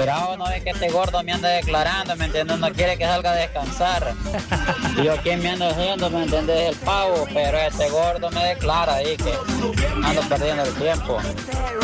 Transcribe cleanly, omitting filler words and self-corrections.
Mira, no es que este gordo me anda declarando, ¿me entiendes? No quiere que salga a descansar. Y yo aquí me ando haciendo, ¿me entiendes? El pavo, pero este gordo me declara ahí que ando perdiendo el tiempo.